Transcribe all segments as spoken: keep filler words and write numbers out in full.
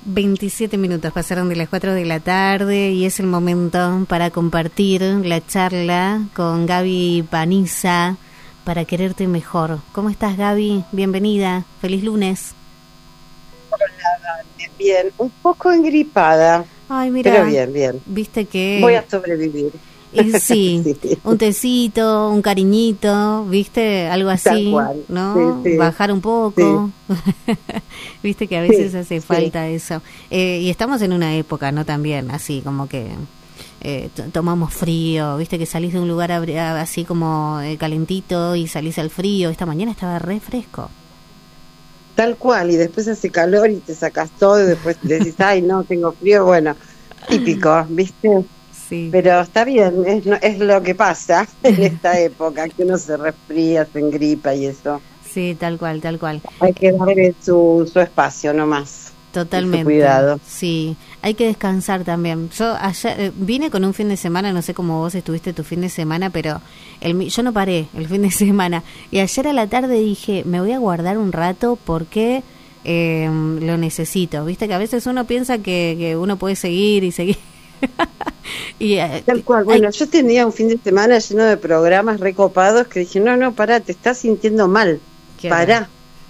veintisiete minutos pasaron de las cuatro de la tarde y es el momento para compartir la charla con Gaby Paniza para quererte mejor. ¿Cómo estás, Gaby? Bienvenida. Feliz lunes. Hola, bien. Un poco engripada. Ay, mira. Pero bien, bien. Viste que... Voy a sobrevivir. Y sí, sí, un tecito, un cariñito, ¿viste? Algo así, ¿no? Sí, sí. Bajar un poco. Sí. Viste que a veces sí, hace falta sí. eso. Eh, y estamos en una época, ¿no? También, así como que eh, t- tomamos frío, ¿viste? Que salís de un lugar abri- así como eh, calentito y salís al frío. Esta mañana estaba re fresco. Tal cual, y después hace calor y te sacas todo y después decís, ay, no, tengo frío. Bueno, típico, ¿viste? Sí. Pero está bien, es, es lo que pasa en esta época, que uno se resfría, se engripa y eso. Sí, tal cual, tal cual. Hay que darle su, su espacio nomás. Totalmente. Su cuidado. Sí, hay que descansar también. Yo ayer eh, vine con un fin de semana, no sé cómo vos estuviste tu fin de semana, pero el, yo no paré el fin de semana. Y ayer a la tarde dije, me voy a guardar un rato porque eh, lo necesito. Viste que a veces uno piensa que, que uno puede seguir y seguir. y, uh, Tal cual, bueno, hay... yo tenía un fin de semana lleno de programas recopados que dije, no, no, pará, te estás sintiendo mal, pará.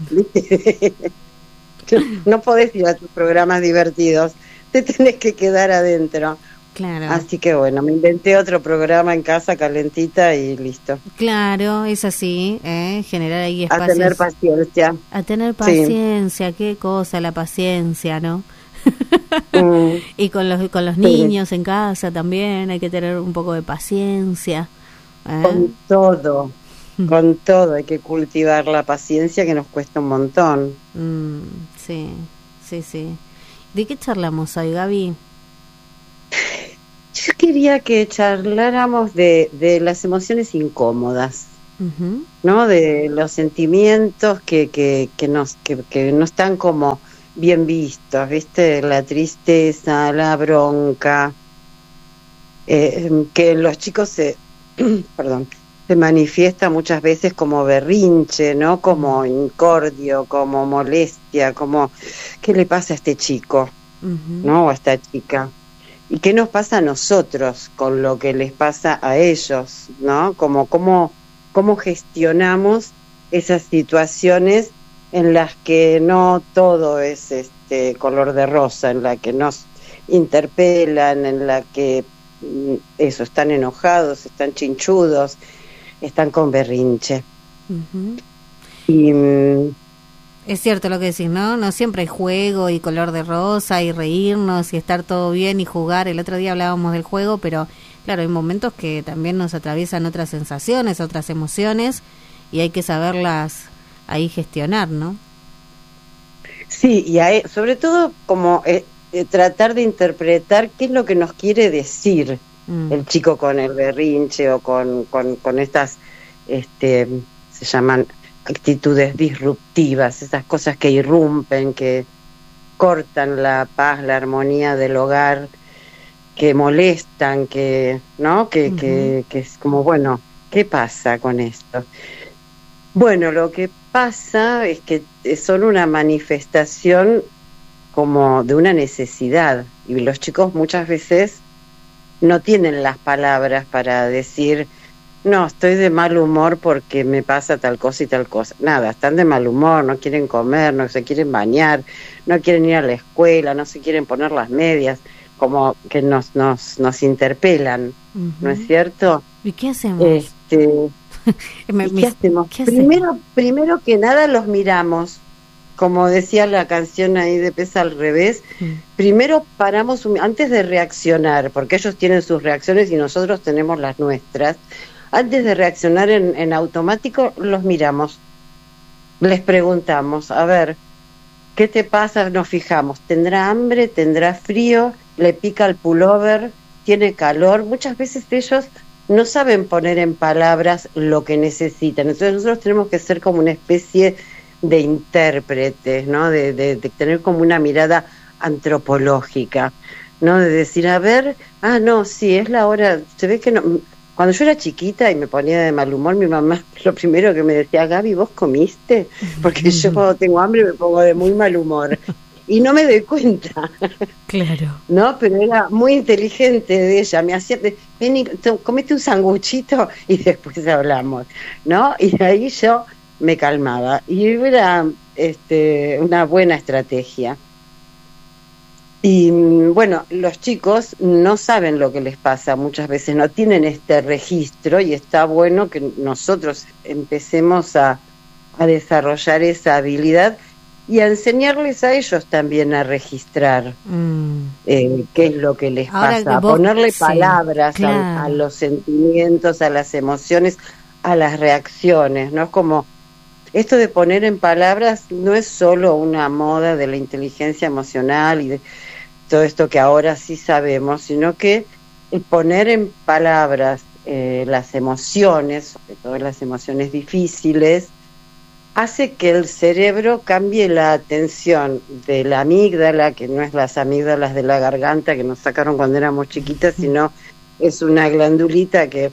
No podés ir a tus programas divertidos, te tenés que quedar adentro. Claro. Así que bueno, me inventé otro programa en casa calentita y listo. Claro, es así, ¿eh? Generar ahí espacios. A tener paciencia. A tener paciencia, sí. Qué cosa la paciencia, ¿no? Mm. Y con los con los niños sí. En casa también hay que tener un poco de paciencia, ¿eh? Con todo, con todo hay que cultivar la paciencia que nos cuesta un montón. Mm, sí, sí, sí. ¿De qué charlamos hoy, Gaby? Yo quería que charláramos de, de las emociones incómodas, uh-huh. ¿no? De los sentimientos que que que nos que, que no están como bien vistos, ¿viste? La tristeza, la bronca, eh, que los chicos se, perdón, se manifiesta muchas veces como berrinche, ¿no? Como incordio, como molestia, como ¿qué le pasa a este chico? Uh-huh. ¿No? O a esta chica. ¿Y qué nos pasa a nosotros con lo que les pasa a ellos? ¿No? Como cómo cómo gestionamos esas situaciones en las que no todo es este color de rosa, en la que nos interpelan, en la que eso, están enojados, están chinchudos, están con berrinche. Uh-huh. Y um, es cierto lo que decís, ¿no? No siempre hay juego y color de rosa y reírnos y estar todo bien y jugar. El otro día hablábamos del juego, pero claro, hay momentos que también nos atraviesan otras sensaciones, otras emociones y hay que saberlas ahí gestionar, ¿no? Sí, y hay, sobre todo como eh, eh, tratar de interpretar qué es lo que nos quiere decir mm. el chico con el berrinche o con, con, con estas, este, se llaman actitudes disruptivas, esas cosas que irrumpen, que cortan la paz, la armonía del hogar, que molestan, que, ¿no? Que, uh-huh. que, que es como, bueno, ¿qué pasa con esto? Bueno, lo que pasa es que son una manifestación como de una necesidad y los chicos muchas veces no tienen las palabras para decir, no, estoy de mal humor porque me pasa tal cosa y tal cosa. Nada, están de mal humor, no quieren comer, no se quieren bañar, no quieren ir a la escuela, no se quieren poner las medias, como que nos nos nos interpelan, uh-huh. ¿no es cierto? ¿Y qué hacemos? Este... Me, ¿Qué hacemos? ¿Qué primero, hacemos? primero que nada los miramos, como decía la canción ahí de Pesa al revés. Mm. Primero paramos un, antes de reaccionar, porque ellos tienen sus reacciones y nosotros tenemos las nuestras. Antes de reaccionar en, en automático, los miramos, les preguntamos, a ver, ¿qué te pasa? Nos fijamos, ¿tendrá hambre? ¿Tendrá frío? ¿Le pica el pullover? ¿Tiene calor? Muchas veces ellos no saben poner en palabras lo que necesitan. Entonces nosotros tenemos que ser como una especie de intérpretes, ¿no? De, de, de tener como una mirada antropológica, ¿no? De decir, a ver, ah, no, sí, es la hora, se ve que no... Cuando yo era chiquita y me ponía de mal humor, mi mamá lo primero que me decía, Gaby, ¿vos comiste? Porque yo cuando tengo hambre me pongo de muy mal humor. y no me doy cuenta. Claro. No, pero era muy inteligente de ella, me hacía, ven y comete un sanguchito y después hablamos, ¿no? Y ahí yo me calmaba, y era este, una buena estrategia. Y bueno, los chicos no saben lo que les pasa, muchas veces no tienen este registro, y está bueno que nosotros empecemos a, a desarrollar esa habilidad y a enseñarles a ellos también a registrar mm. eh, qué es lo que les Ahora pasa, a vos, ponerle sí, palabras claro. a, a los sentimientos, a las emociones, a las reacciones, ¿no? Es como esto de poner en palabras no es solo una moda de la inteligencia emocional y de todo esto que ahora sí sabemos, sino que el poner en palabras eh, las emociones, sobre todo las emociones difíciles, hace que el cerebro cambie la atención de la amígdala, que no es las amígdalas de la garganta que nos sacaron cuando éramos chiquitas, sino es una glandulita que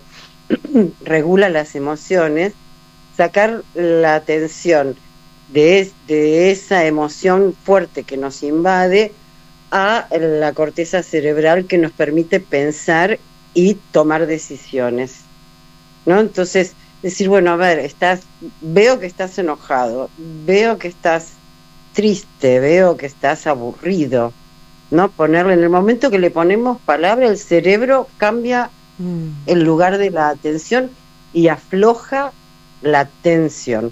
regula las emociones, sacar la atención de, de esa emoción fuerte que nos invade a la corteza cerebral que nos permite pensar y tomar decisiones, ¿no? Entonces, decir, bueno, a ver, estás, veo que estás enojado, veo que estás triste, veo que estás aburrido, ¿no? Ponerle, en el momento que le ponemos palabra, el cerebro cambia mm. el lugar de la atención y afloja la tensión.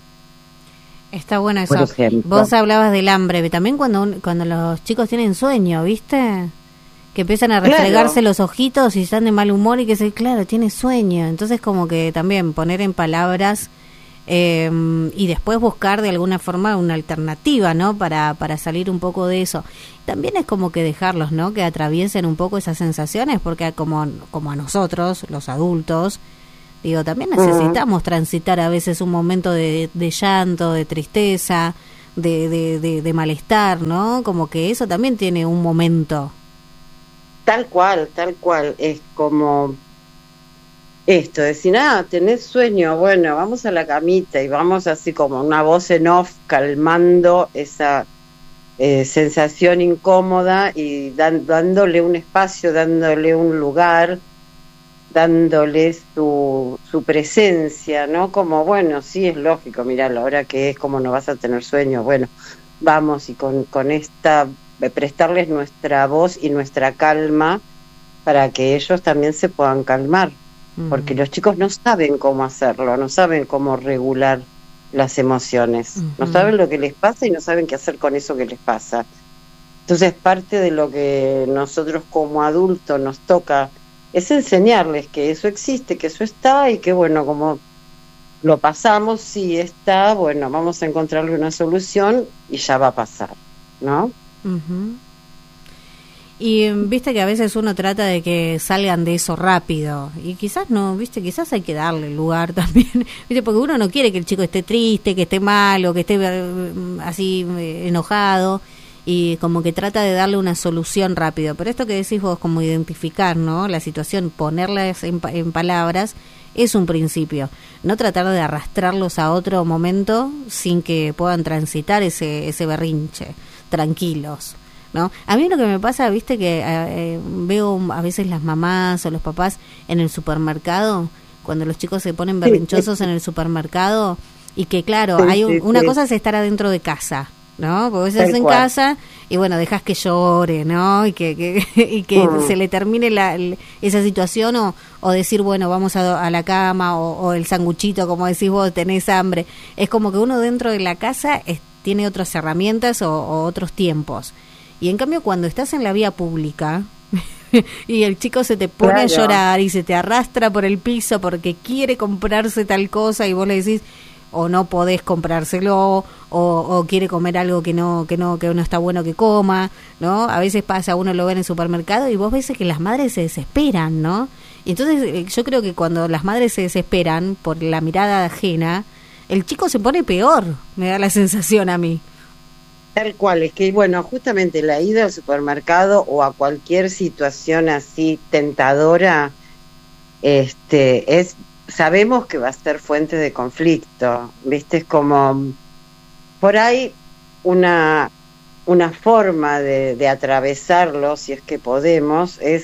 Está bueno eso. Vos hablabas del hambre, también cuando cuando los chicos tienen sueño, ¿viste? Que empiezan a restregarse claro. los ojitos y están de mal humor y que se, claro, tiene sueño. Entonces como que también poner en palabras eh, y después buscar de alguna forma una alternativa, ¿no? Para para salir un poco de eso. También es como que dejarlos, ¿no? Que atraviesen un poco esas sensaciones, porque como como a nosotros, los adultos, digo, también necesitamos uh-huh. transitar a veces un momento de, de llanto, de tristeza, de, de, de, de malestar, ¿no? Como que eso también tiene un momento. Tal cual, tal cual. Es como esto, decir, ah, tenés sueño, bueno, vamos a la camita, y vamos así como una voz en off calmando esa eh, sensación incómoda y dan, dándole un espacio, dándole un lugar, dándoles su, su presencia, ¿no? Como, bueno, sí, es lógico, mirá, la hora que es, como no vas a tener sueño, bueno, vamos, y con, con esta, prestarles nuestra voz y nuestra calma para que ellos también se puedan calmar, mm. porque los chicos no saben cómo hacerlo, no saben cómo regular las emociones, mm-hmm. no saben lo que les pasa y no saben qué hacer con eso que les pasa. Entonces, parte de lo que nosotros como adultos nos toca es enseñarles que eso existe, que eso está, y que bueno, como lo pasamos, sí está, bueno, vamos a encontrarle una solución y ya va a pasar, ¿no? Uh-huh. Y viste que a veces uno trata de que salgan de eso rápido, y quizás no, viste, quizás hay que darle lugar también, viste, porque uno no quiere que el chico esté triste, que esté mal, o que esté así enojado, y como que trata de darle una solución rápido. Pero esto que decís vos, como identificar, ¿no?, la situación, ponerlas en, en palabras, es un principio. No tratar de arrastrarlos a otro momento sin que puedan transitar ese ese berrinche, tranquilos, ¿no? A mí lo que me pasa, viste, que eh, veo a veces las mamás o los papás en el supermercado, cuando los chicos se ponen berrinchosos sí, sí. en el supermercado, y que claro, sí, hay un, sí, una sí. cosa es estar adentro de casa, ¿no? Porque vos estás en cual. casa y bueno, dejas que llore, ¿no? Y que, que y que uh-huh. se le termine la, esa situación, o, o decir, bueno, vamos a, a la cama, o, o el sanguchito, como decís vos, tenés hambre. Es como que uno dentro de la casa es, tiene otras herramientas o, o otros tiempos. Y en cambio, cuando estás en la vía pública y el chico se te pone claro. a llorar y se te arrastra por el piso porque quiere comprarse tal cosa, y vos le decís, o no podés comprárselo, o, o quiere comer algo que no que no que no está bueno que coma, ¿no? A veces pasa, uno lo ve en el supermercado y vos ves que las madres se desesperan, ¿no? Y entonces yo creo que cuando las madres se desesperan por la mirada ajena, el chico se pone peor, me da la sensación a mí. Tal cual, es que bueno, justamente la ida al supermercado o a cualquier situación así tentadora, este, es sabemos que va a ser fuente de conflicto, ¿viste? Es como por ahí una una forma de, de atravesarlo, si es que podemos, es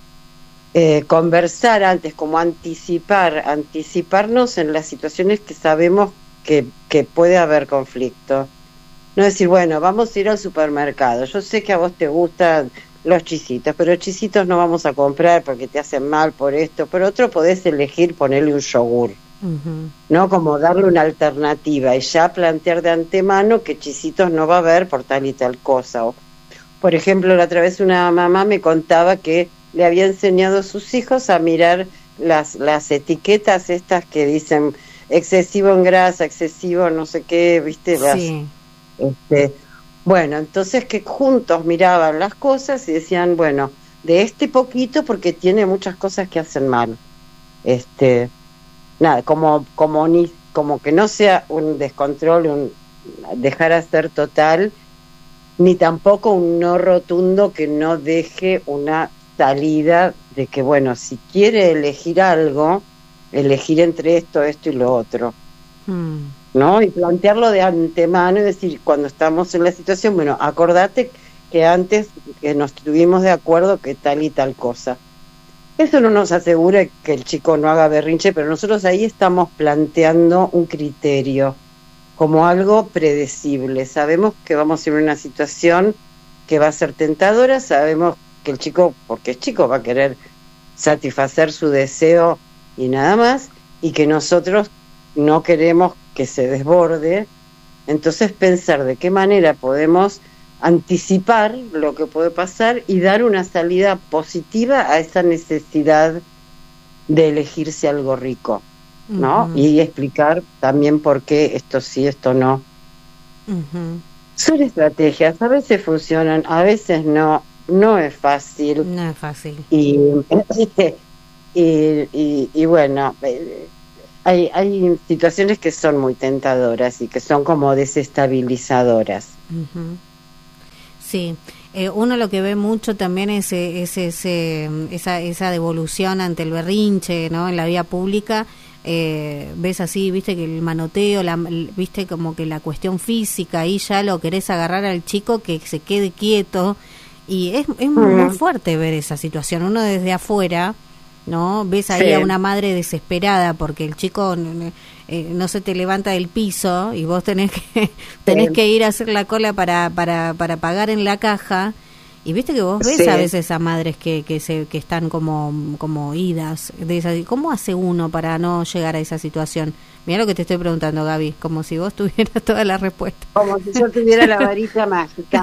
eh, conversar antes, como anticipar, anticiparnos en las situaciones que sabemos que, que puede haber conflicto. No decir, bueno, vamos a ir al supermercado, yo sé que a vos te gustan los chisitos, pero chisitos no vamos a comprar porque te hacen mal por esto, por otro podés elegir ponerle un yogur. Uh-huh. ¿No? Como darle una alternativa y ya plantear de antemano que chisitos no va a haber por tal y tal cosa. O, por ejemplo, la otra vez una mamá me contaba que le había enseñado a sus hijos a mirar las, las etiquetas estas que dicen excesivo en grasa, excesivo no sé qué, ¿viste? Las, sí. Este, bueno, entonces que juntos miraban las cosas y decían, bueno, de este poquito porque tiene muchas cosas que hacen mal. Este... Nada, como como ni como que no sea un descontrol, un dejar hacer total, ni tampoco un no rotundo que no deje una salida de que, bueno, si quiere elegir algo, elegir entre esto, esto y lo otro. Mm. ¿No? Y plantearlo de antemano y decir, cuando estamos en la situación, bueno, acordate que antes que nos estuvimos de acuerdo que tal y tal cosa. Eso no nos asegura que el chico no haga berrinche, pero nosotros ahí estamos planteando un criterio como algo predecible. Sabemos que vamos a ir en una situación que va a ser tentadora, sabemos que el chico, porque es chico, va a querer satisfacer su deseo y nada más, y que nosotros no queremos que se desborde. Entonces pensar de qué manera podemos anticipar lo que puede pasar y dar una salida positiva a esa necesidad de elegirse algo rico, ¿no? Uh-huh. Y explicar también por qué esto sí, esto no. Uh-huh. Son estrategias, a veces funcionan, a veces no, no es fácil. No es fácil. Y, y, y, y bueno, hay, hay situaciones que son muy tentadoras y que son como desestabilizadoras. Uh-huh. Sí, eh, uno lo que ve mucho también es, es ese, esa, esa devolución ante el berrinche, ¿no? En la vía pública, eh, ves así, viste que el manoteo, la, viste como que la cuestión física, ahí ya lo querés agarrar al chico que se quede quieto, y es, es muy, muy fuerte ver esa situación. Uno desde afuera, ¿no? Ves ahí sí. a una madre desesperada porque el chico eh, no se te levanta del piso y vos tenés que tenés sí. que ir a hacer la cola para para para pagar en la caja, y viste que vos ves sí. a veces a madres que que se que están como como idas de esa. ¿Cómo hace uno para no llegar a esa situación? Mira lo que te estoy preguntando, Gaby, como si vos tuvieras toda la respuesta. Como si yo tuviera la varita mágica.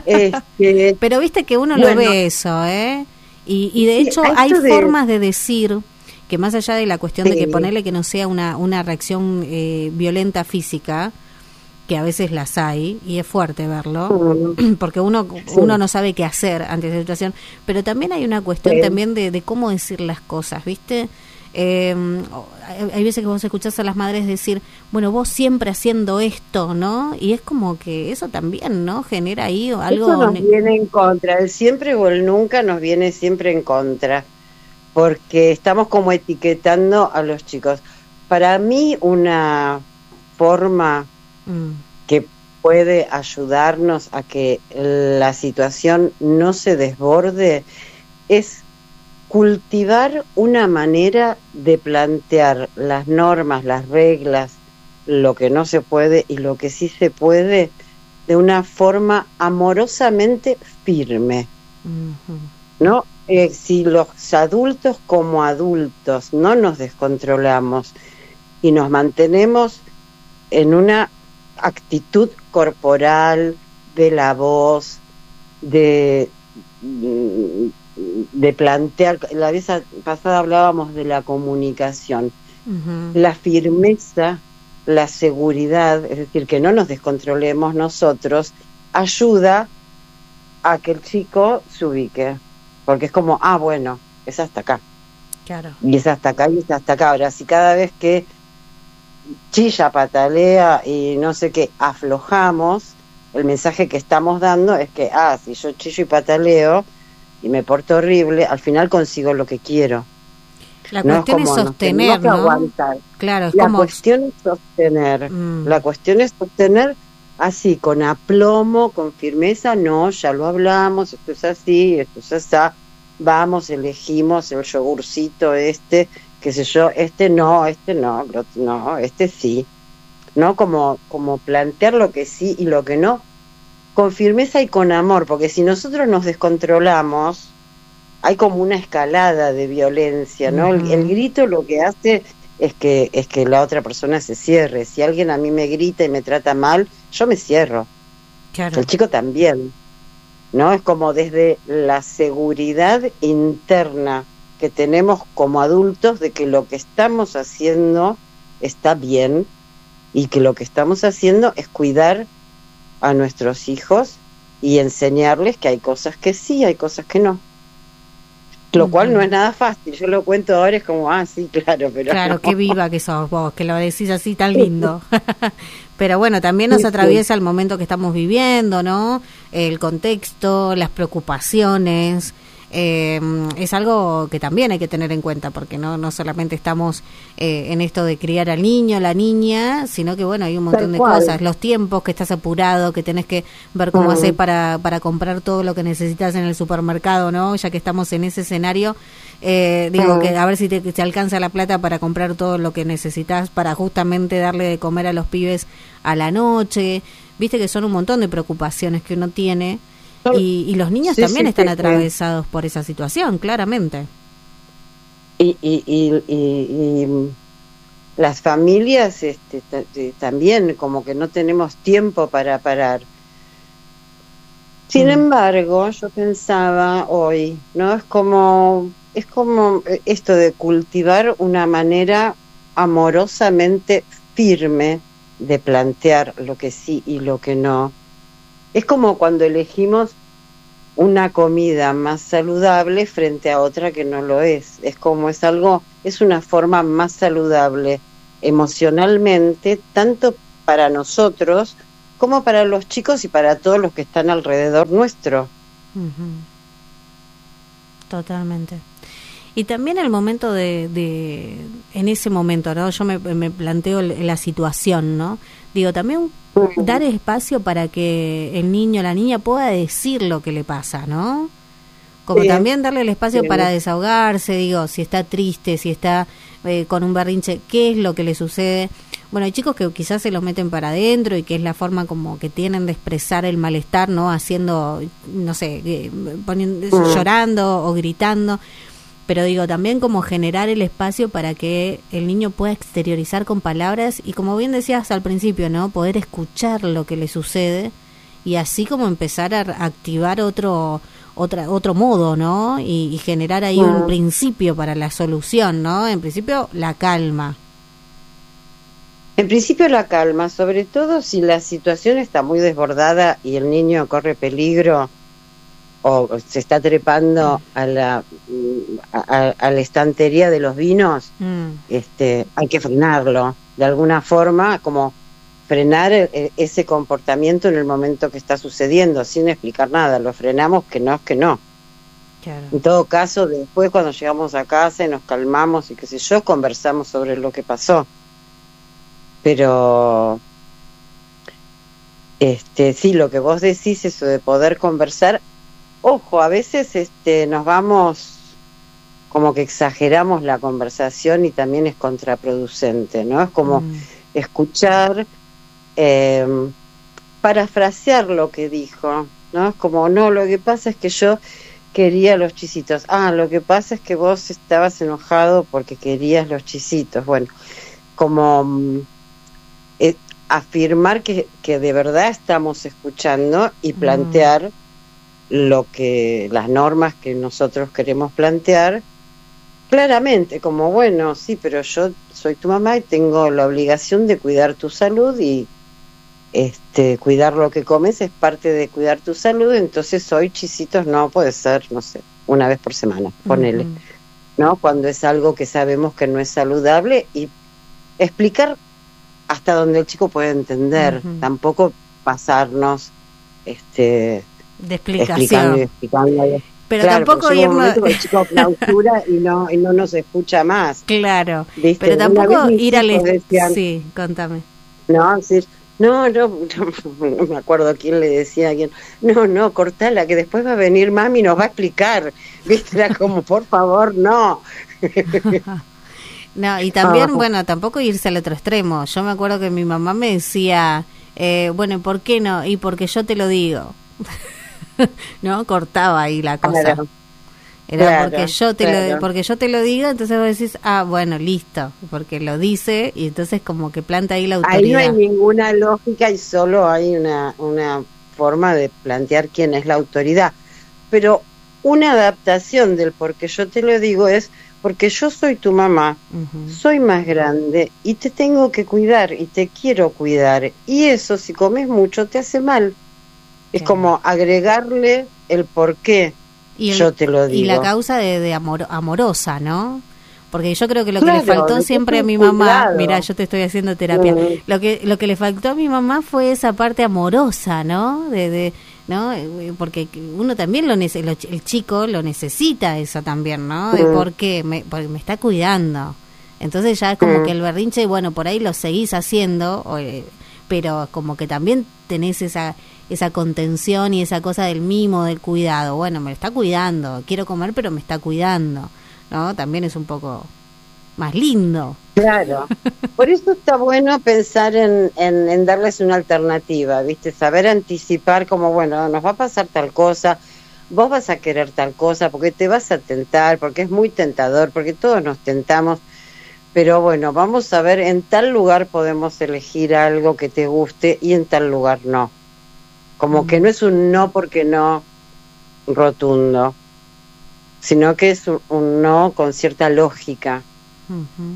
Este... Pero viste que uno bueno. lo ve eso, ¿eh? Y, y de sí, hecho hay de... formas de decir que más allá de la cuestión sí. de que ponerle que no sea una, una reacción eh, violenta física, que a veces las hay, y es fuerte verlo, sí. porque uno sí. uno no sabe qué hacer ante esa situación, pero también hay una cuestión sí. también de, de cómo decir las cosas, ¿viste? Eh, hay veces que vos escuchás a las madres decir, bueno, vos siempre haciendo esto, ¿no? Y es como que eso también, ¿no? Genera ahí algo... Eso nos viene en contra, el siempre o el nunca nos viene siempre en contra, porque estamos como etiquetando a los chicos. Para mí una forma mm. que puede ayudarnos a que la situación no se desborde es cultivar una manera de plantear las normas, las reglas, lo que no se puede y lo que sí se puede, de una forma amorosamente firme, uh-huh. ¿no? Eh, si los adultos como adultos no nos descontrolamos y nos mantenemos en una actitud corporal, de la voz, de... de plantear, la vez pasada hablábamos de la comunicación, uh-huh. la firmeza, la seguridad, es decir, que no nos descontrolemos nosotros, ayuda a que el chico se ubique, porque es como, ah, bueno, es hasta acá, claro. y es hasta acá, y es hasta acá. Ahora, si cada vez que chilla, patalea y no sé qué, aflojamos, el mensaje que estamos dando es que, ah, si yo chillo y pataleo y me porto horrible, al final consigo lo que quiero. La cuestión no es, es sostener, ¿no? Aguantar. Claro, es la como... cuestión es sostener. Mm. La cuestión es sostener así, con aplomo, con firmeza, no, ya lo hablamos, esto es así, esto es así, vamos, elegimos el yogurcito este, qué sé yo, este no, este no, no, este sí, ¿no? Como, como plantear lo que sí y lo que no, con firmeza y con amor, porque si nosotros nos descontrolamos, hay como una escalada de violencia, ¿no? Uh-huh. el, el grito lo que hace es que es que la otra persona se cierre. Si alguien a mí me grita y me trata mal, yo me cierro. Claro. El chico también, ¿no? Es como desde la seguridad interna que tenemos como adultos de que lo que estamos haciendo está bien y que lo que estamos haciendo es cuidar a nuestros hijos y enseñarles que hay cosas que sí, hay cosas que no. Lo uh-huh. cual no es nada fácil. Yo lo cuento ahora, es como, ah, sí, claro, pero claro, no. Qué viva que sos vos, que lo decís así tan lindo. Pero bueno, también nos atraviesa el momento que estamos viviendo, ¿no? El contexto, las preocupaciones. Eh, es algo que también hay que tener en cuenta, porque no no solamente estamos eh, en esto de criar al niño, la niña, sino que bueno, hay un montón de cosas, los tiempos, que estás apurado, que tenés que ver cómo uh-huh. hacer para para comprar todo lo que necesitas en el supermercado, ¿no? Ya que estamos en ese escenario, eh, digo uh-huh. que a ver si te, te alcanza la plata para comprar todo lo que necesitas para justamente darle de comer a los pibes a la noche. Viste que son un montón de preocupaciones que uno tiene. Y, y los niños sí, también sí, están sí, atravesados sí. por esa situación, claramente. Y, y, y, y, y las familias este, t- también, como que no tenemos tiempo para parar. Sin mm. embargo, yo pensaba hoy, ¿no? Es como, es como esto de cultivar una manera amorosamente firme de plantear lo que sí y lo que no. Es como cuando elegimos una comida más saludable frente a otra que no lo es. Es como es algo, es una forma más saludable emocionalmente, tanto para nosotros como para los chicos y para todos los que están alrededor nuestro. Uh-huh. Totalmente. Y también el momento de, de en ese momento, ¿no? Yo me, me planteo la situación, ¿no? Digo, también dar espacio para que el niño o la niña pueda decir lo que le pasa, ¿no? Como bien, también darle el espacio bien. Para desahogarse, digo, si está triste, si está eh, con un berrinche, qué es lo que le sucede. Bueno, hay chicos que quizás se los meten para adentro y que es la forma como que tienen de expresar el malestar, ¿no? Haciendo, no sé, eh, poniendo, mm. llorando o gritando. Pero digo, también como generar el espacio para que el niño pueda exteriorizar con palabras y, como bien decías al principio, ¿no? Poder escuchar lo que le sucede y así como empezar a activar otro otra, otro modo, ¿no? Y, y generar ahí uh-huh. un principio para la solución, ¿no? En principio, la calma. En principio la calma, sobre todo si la situación está muy desbordada y el niño corre peligro o se está trepando a la a, a la estantería de los vinos, mm. este hay que frenarlo de alguna forma, como frenar el, ese comportamiento en el momento que está sucediendo, sin explicar nada, lo frenamos, que no es que no. Claro. En todo caso, después cuando llegamos a casa y nos calmamos y qué sé yo, conversamos sobre lo que pasó. Pero este sí, lo que vos decís, eso de poder conversar. Ojo, a veces este nos vamos, como que exageramos la conversación y también es contraproducente, ¿no? Es como mm. escuchar, eh, parafrasear lo que dijo, ¿no? Es como, no, lo que pasa es que yo quería los chisitos. Ah, lo que pasa es que vos estabas enojado porque querías los chisitos. Bueno, como eh, afirmar que, que de verdad estamos escuchando y plantear mm. lo que las normas que nosotros queremos plantear claramente, como bueno, sí, pero yo soy tu mamá y tengo la obligación de cuidar tu salud y este cuidar lo que comes es parte de cuidar tu salud, entonces hoy chisitos no puede ser, no sé, una vez por semana, ponele, uh-huh. ¿no? Cuando es algo que sabemos que no es saludable y explicar hasta donde el chico puede entender, uh-huh. tampoco pasarnos este de explicación. Explicando y explicando. Pero claro, tampoco irnos... el chico clausura y no, y no nos escucha más. Claro, ¿viste? Pero tampoco ir al... Decían, sí, contame. No, sí, No, no, no, no me acuerdo quién le decía a quién. No, no, cortala, que después va a venir mami y nos va a explicar. ¿Viste? Era como, por favor, no. No, y también, oh. bueno, tampoco irse al otro extremo. Yo me acuerdo que mi mamá me decía, eh, bueno, ¿por qué no? Y porque yo te lo digo. No, cortaba ahí la cosa. Claro. Era claro, porque yo te claro. lo porque yo te lo digo, entonces vos decís, ah, bueno, listo, porque lo dice, y entonces como que planta ahí la autoridad. Ahí no hay ninguna lógica y solo hay una, una forma de plantear quién es la autoridad. Pero una adaptación del porque yo te lo digo es porque yo soy tu mamá, uh-huh. soy más grande y te tengo que cuidar y te quiero cuidar. Y eso, si comes mucho, te hace mal. Es claro. como agregarle el porqué. Y el, yo te lo digo. Y la causa de, de amor, amorosa, ¿no? Porque yo creo que lo claro, que le faltó siempre a mi mamá, cuidado. Mira, yo te estoy haciendo terapia, mm. lo que lo que le faltó a mi mamá fue esa parte amorosa, ¿no? De, de ¿no? Porque uno también lo necesita, el chico lo necesita eso también, ¿no? De mm. por qué, me, porque me está cuidando. Entonces ya es como mm. que el berrinche, bueno, por ahí lo seguís haciendo, pero como que también tenés esa esa contención y esa cosa del mimo, del cuidado. Bueno, me está cuidando, quiero comer, pero me está cuidando, ¿no? También es un poco más lindo. Claro, por eso está bueno pensar en, en, en darles una alternativa, ¿viste? Saber anticipar como, bueno, nos va a pasar tal cosa, vos vas a querer tal cosa, porque te vas a tentar, porque es muy tentador, porque todos nos tentamos, pero bueno, vamos a ver, en tal lugar podemos elegir algo que te guste y en tal lugar no. Como que no es un no porque no rotundo, sino que es un, un no con cierta lógica. Uh-huh.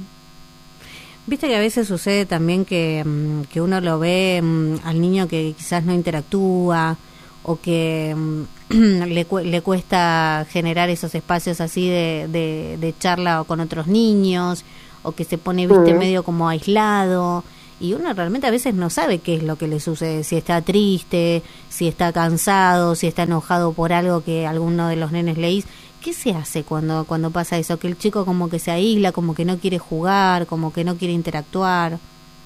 Viste que a veces sucede también que, que uno lo ve um, al niño que quizás no interactúa o que um, le, cu- le cuesta generar esos espacios así de, de, de charla o con otros niños, o que se pone, viste, uh-huh. medio como aislado. Y uno realmente a veces no sabe qué es lo que le sucede, si está triste, si está cansado, si está enojado por algo que alguno de los nenes le hizo. ¿Qué se hace cuando cuando pasa eso? Que el chico como que se aísla, como que no quiere jugar, como que no quiere interactuar.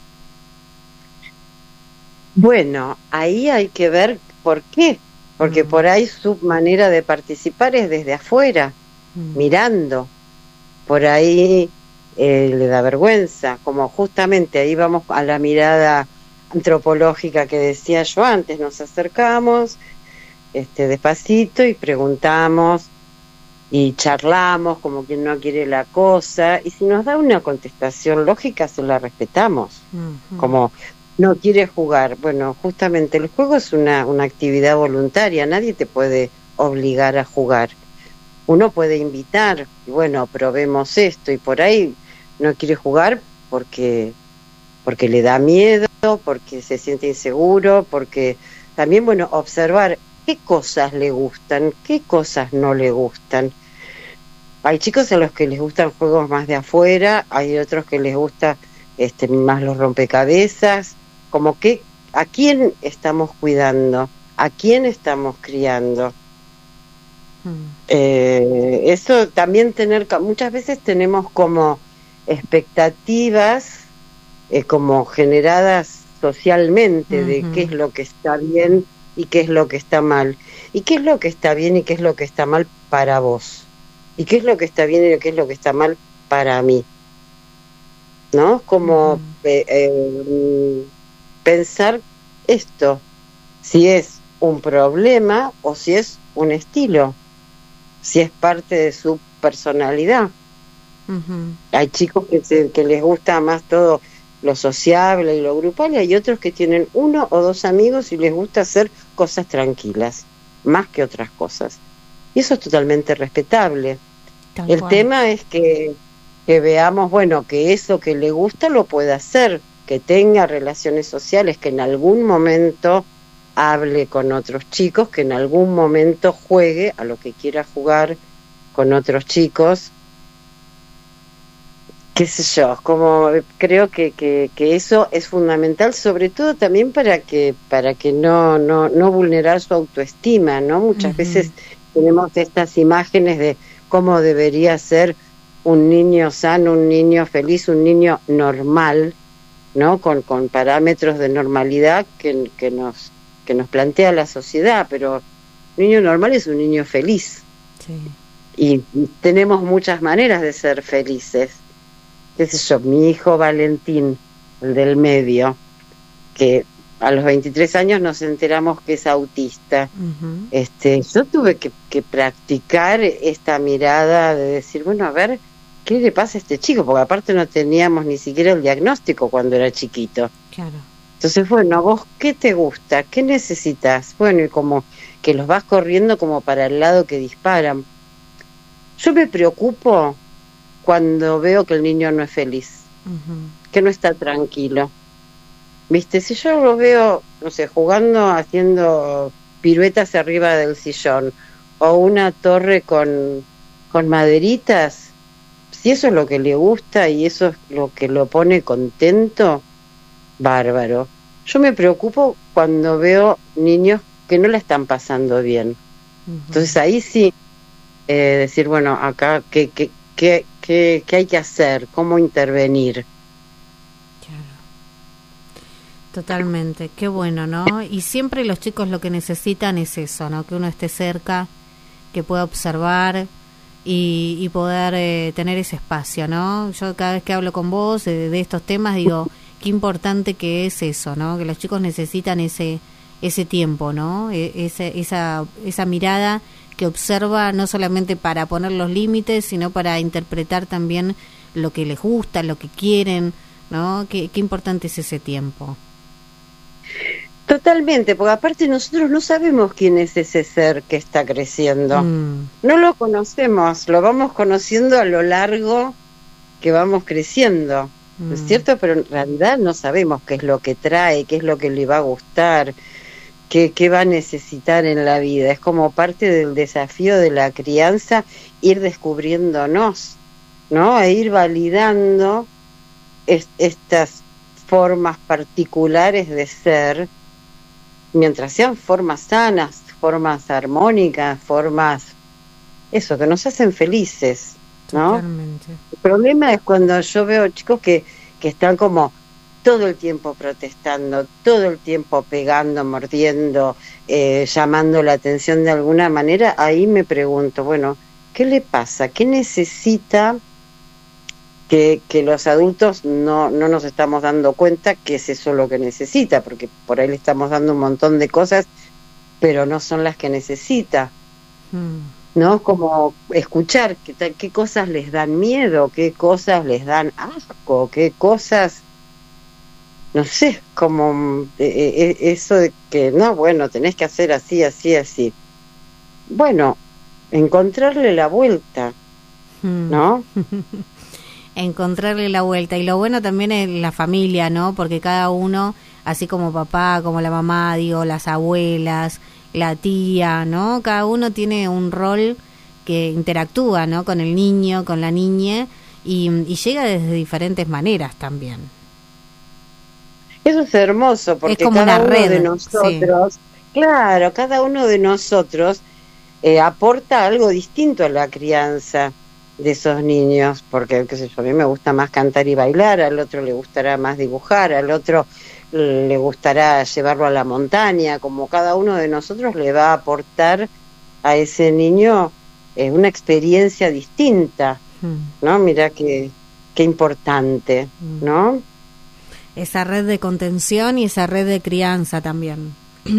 Bueno, ahí hay que ver por qué, porque mm. por ahí su manera de participar es desde afuera, mm. mirando, por ahí... Eh, le da vergüenza, como justamente ahí vamos a la mirada antropológica que decía yo antes, nos acercamos este despacito y preguntamos y charlamos como quien no quiere la cosa, y si nos da una contestación lógica se la respetamos, uh-huh. como no quiere jugar, bueno, justamente el juego es una, una actividad voluntaria, nadie te puede obligar a jugar, uno puede invitar, y bueno, probemos esto, y por ahí no quiere jugar porque porque le da miedo, porque se siente inseguro, porque también, bueno, observar qué cosas le gustan, qué cosas no le gustan. Hay chicos a los que les gustan juegos más de afuera, hay otros que les gusta este más los rompecabezas, como que a quién estamos cuidando, a quién estamos criando. Hmm. Eh, eso también tener, muchas veces tenemos como expectativas eh, como generadas socialmente, uh-huh. de qué es lo que está bien y qué es lo que está mal, y qué es lo que está bien y qué es lo que está mal para vos, y qué es lo que está bien y qué es lo que está mal para mí, ¿no? Como uh-huh. eh, eh, pensar esto, si es un problema o si es un estilo, si es parte de su personalidad. Uh-huh. Hay chicos que, se, que les gusta más todo lo sociable y lo grupal, y hay otros que tienen uno o dos amigos y les gusta hacer cosas tranquilas, más que otras cosas. Y eso es totalmente respetable. Tal El cual. tema es que, que veamos, bueno, que eso que le gusta lo pueda hacer, que tenga relaciones sociales, que en algún momento hable con otros chicos, que en algún momento juegue a lo que quiera jugar con otros chicos. Qué sé yo, como creo que, que, que eso es fundamental, sobre todo también para que para que no no no vulnerar su autoestima, ¿no? Muchas uh-huh. veces tenemos estas imágenes de cómo debería ser un niño sano, un niño feliz, un niño normal, ¿no? Con, con parámetros de normalidad que, que nos que nos plantea la sociedad, pero un niño normal es un niño feliz. Sí. Y tenemos muchas maneras de ser felices. Qué sé yo, mi hijo Valentín, el del medio, que a los veintitrés años nos enteramos que es autista. Uh-huh. Este, yo tuve que, que practicar esta mirada de decir, bueno, a ver, ¿qué le pasa a este chico? Porque aparte no teníamos ni siquiera el diagnóstico cuando era chiquito. Claro. Entonces, bueno, ¿vos qué te gusta? ¿Qué necesitas? Bueno, y como que los vas corriendo como para el lado que disparan. Yo me preocupo cuando veo que el niño no es feliz, uh-huh. que no está tranquilo. ¿Viste? Si yo lo veo, no sé, jugando, haciendo piruetas arriba del sillón, o una torre con, con maderitas, si eso es lo que le gusta y eso es lo que lo pone contento, bárbaro. Yo me preocupo cuando veo niños que no la están pasando bien. Uh-huh. Entonces ahí sí, eh, decir, bueno, acá, ¿qué, qué, qué, qué, qué hay que hacer? ¿Cómo intervenir? Totalmente, qué bueno, ¿no? Y siempre los chicos lo que necesitan es eso, ¿no? Que uno esté cerca, que pueda observar y, y poder eh, tener ese espacio, ¿no? Yo cada vez que hablo con vos de, de estos temas digo, qué importante que es eso, ¿no? Que los chicos necesitan ese ese tiempo, ¿no? E- ese, esa esa mirada que observa no solamente para poner los límites, sino para interpretar también lo que les gusta, lo que quieren, ¿no? Qué, qué importante es ese tiempo. Totalmente, porque aparte nosotros no sabemos quién es ese ser que está creciendo. Mm. No lo conocemos, lo vamos conociendo a lo largo que vamos creciendo, mm. ¿no es cierto? Pero en realidad no sabemos qué es lo que trae, qué es lo que le va a gustar, qué, qué va a necesitar en la vida. Es como parte del desafío de la crianza ir descubriéndonos, ¿no? E ir validando es, estas formas particulares de ser, mientras sean formas sanas, formas armónicas, formas, eso, que nos hacen felices, ¿no? Totalmente. El problema es cuando yo veo chicos que, que están como todo el tiempo protestando, todo el tiempo pegando, mordiendo, eh, llamando la atención de alguna manera. Ahí me pregunto, bueno, ¿qué le pasa? ¿Qué necesita que, que los adultos no, no nos estamos dando cuenta que es eso lo que necesita? Porque por ahí le estamos dando un montón de cosas, pero no son las que necesita. Mm. ¿No? Como escuchar qué, qué cosas les dan miedo, qué cosas les dan asco, qué cosas, no sé, como eh, eh, eso de que, no, bueno, tenés que hacer así, así, así. Bueno, encontrarle la vuelta, mm. ¿no? Encontrarle la vuelta. Y lo bueno también es la familia, ¿no? Porque cada uno, así como papá, como la mamá, digo, las abuelas, la tía, ¿no? Cada uno tiene un rol que interactúa, ¿no? Con el niño, con la niña, y, y llega desde diferentes maneras también. Eso es hermoso, porque es como cada uno red, de nosotros, sí. Claro, cada uno de nosotros eh, aporta algo distinto a la crianza de esos niños, porque qué sé yo, a mí me gusta más cantar y bailar, al otro le gustará más dibujar, al otro le gustará llevarlo a la montaña, como cada uno de nosotros le va a aportar a ese niño eh, una experiencia distinta, mm. ¿no? Mira qué, qué importante, mm. ¿no? Esa red de contención y esa red de crianza también.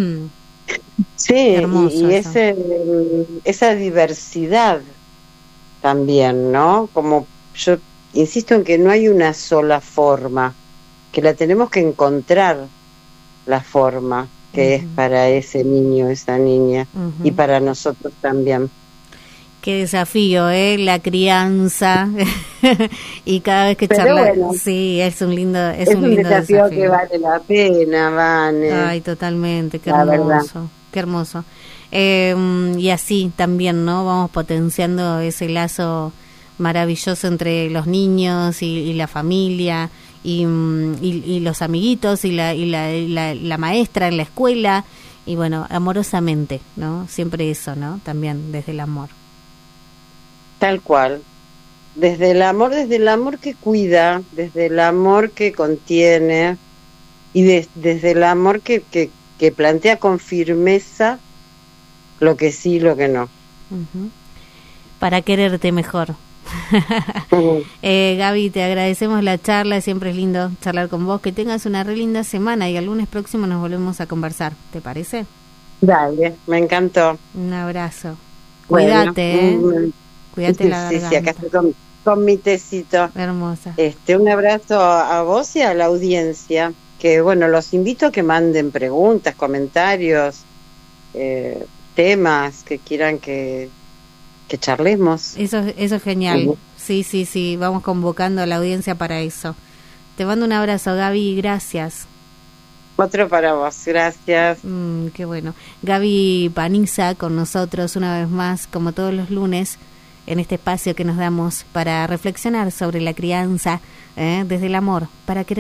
Sí, hermoso, y, y ese, esa diversidad también, ¿no? Como yo insisto en que no hay una sola forma, que la tenemos que encontrar, la forma que uh-huh. es para ese niño, esa niña, uh-huh. y para nosotros también. Qué desafío, ¿eh? La crianza. Y cada vez que charlas, bueno, sí, es un lindo, es, es un, un lindo desafío, desafío que vale la pena, Vane. Ay, totalmente, qué la hermoso, verdad. Qué hermoso. Eh, y así también, ¿no? Vamos potenciando ese lazo maravilloso entre los niños y, y la familia y, y, y los amiguitos y la, y la, y la, la maestra en la escuela y bueno, amorosamente, ¿no? Siempre eso, ¿no? También desde el amor. Tal cual. desde el amor, desde el amor que cuida, desde el amor que contiene y de, desde el amor que, que, que plantea con firmeza lo que sí y lo que no. Uh-huh. Para quererte mejor. uh-huh. eh, Gaby, te agradecemos la charla, siempre es lindo charlar con vos, que tengas una re linda semana y el lunes próximo nos volvemos a conversar, ¿te parece? Dale, me encantó. Un abrazo. Cuídate, bueno, ¿eh? Cuídate sí, la garganta. Sí, acá estoy con, con mi tecito. Hermosa. Este, un abrazo a vos y a la audiencia, que bueno, los invito a que manden preguntas, comentarios, eh, temas que quieran que, que charlemos. Eso, eso es genial. Uh-huh. Sí, sí, sí, vamos convocando a la audiencia para eso. Te mando un abrazo, Gaby, gracias. Otro para vos, gracias. Mm, qué bueno. Gaby Paniza con nosotros una vez más, como todos los lunes, en este espacio que nos damos para reflexionar sobre la crianza, ¿eh? Desde el amor, para querer